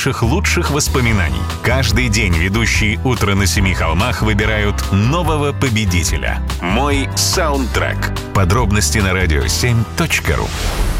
ваших лучших воспоминаний. Каждый день ведущие «Утро на семи холмах» выбирают нового победителя. «Мой саундтрек». Подробности на radio7.ru.